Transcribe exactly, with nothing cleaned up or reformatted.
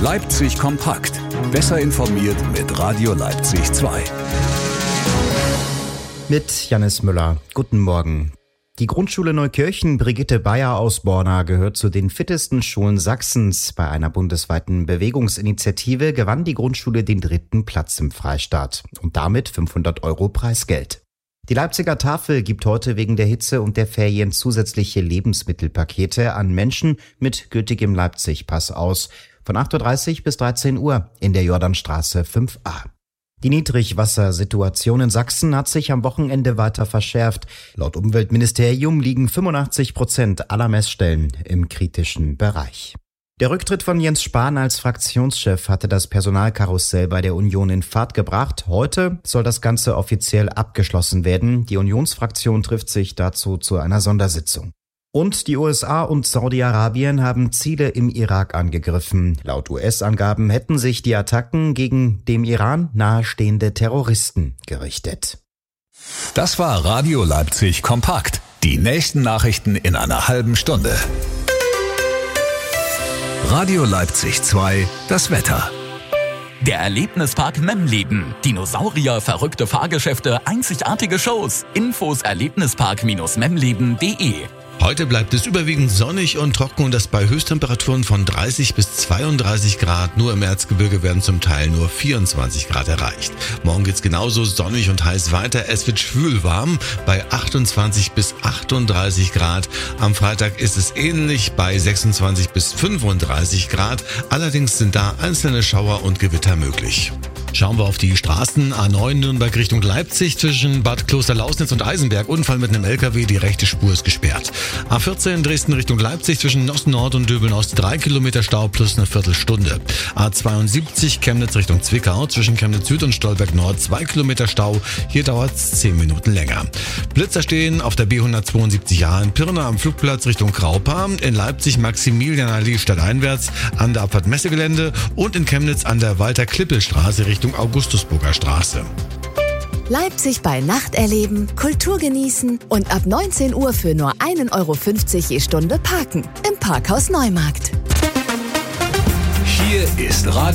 Leipzig kompakt. Besser informiert mit Radio Leipzig zwei. Mit Jannis Müller. Guten Morgen. Die Grundschule Neukirchen Brigitte Bayer aus Borna gehört zu den fittesten Schulen Sachsens. Bei einer bundesweiten Bewegungsinitiative gewann die Grundschule den dritten Platz im Freistaat und damit fünfhundert Euro Preisgeld. Die Leipziger Tafel gibt heute wegen der Hitze und der Ferien zusätzliche Lebensmittelpakete an Menschen mit gültigem Leipzig-Pass aus. Von acht Uhr dreißig bis dreizehn Uhr in der Jordanstraße fünf a. Die Niedrigwassersituation in Sachsen hat sich am Wochenende weiter verschärft. Laut Umweltministerium liegen fünfundachtzig Prozent aller Messstellen im kritischen Bereich. Der Rücktritt von Jens Spahn als Fraktionschef hatte das Personalkarussell bei der Union in Fahrt gebracht. Heute soll das Ganze offiziell abgeschlossen werden. Die Unionsfraktion trifft sich dazu zu einer Sondersitzung. Und die U S A und Saudi-Arabien haben Ziele im Irak angegriffen. Laut U S-Angaben hätten sich die Attacken gegen dem Iran nahestehende Terroristen gerichtet. Das war Radio Leipzig kompakt. Die nächsten Nachrichten in einer halben Stunde. Radio Leipzig zwei, das Wetter. Der Erlebnispark Memleben. Dinosaurier, verrückte Fahrgeschäfte, einzigartige Shows. Infos erlebnispark memleben punkt de. Heute bleibt es überwiegend sonnig und trocken und das bei Höchsttemperaturen von dreißig bis zweiunddreißig Grad. Nur im Erzgebirge werden zum Teil nur vierundzwanzig Grad erreicht. Morgen geht's genauso sonnig und heiß weiter. Es wird schwül warm bei achtundzwanzig bis achtunddreißig Grad. Am Freitag ist es ähnlich bei sechsundzwanzig bis fünfunddreißig Grad. Allerdings sind da einzelne Schauer und Gewitter möglich. Schauen wir auf die Straßen. A neun Nürnberg Richtung Leipzig zwischen Bad Klosterlausnitz und Eisenberg. Unfall mit einem L K W, die rechte Spur ist gesperrt. A vierzehn Dresden Richtung Leipzig zwischen Nossen Nord und Döbeln Ost drei Kilometer Stau plus eine Viertelstunde. A zweiundsiebzig Chemnitz Richtung Zwickau zwischen Chemnitz Süd und Stolberg Nord zwei Kilometer Stau. Hier dauert es zehn Minuten länger. Blitzer stehen auf der B hundertzweiundsiebzig A in Pirna am Flugplatz Richtung Kraupa. In Leipzig Maximilianallee stadteinwärts an der Abfahrt Messegelände und in Chemnitz an der Walter-Klippel-Straße Richtung Augustusburger Straße. Leipzig bei Nacht erleben, Kultur genießen und ab neunzehn Uhr für nur ein Euro fünfzig je Stunde parken im Parkhaus Neumarkt. Hier ist Radio